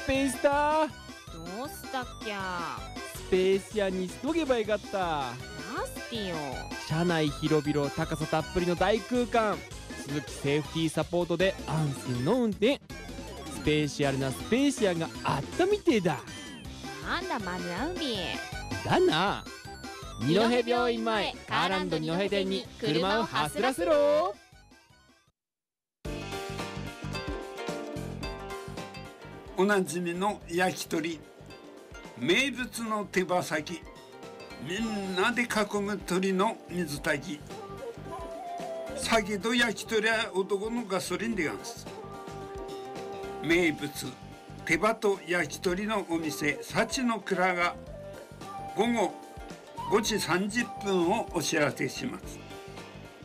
ペースターどうしたっきゃ。 スペース屋にしとけばよかった。 ナスティよ。 車内広々高さたっぷりの大空間、鈴木セーフティーサポートで安心の運転。スペーシャルなスペーシアがあったみてえだ。 なんだマヌアウビ。 だな。二戸病院前カーランド二戸店に車を走らせろ。 おなじみの焼き鳥、名物の手羽先、みんなで囲む鳥の水炊き。酒と焼き鳥は男のガソリンでがんす。名物手羽と焼き鳥のお店幸の蔵が午後5時30分をお知らせします。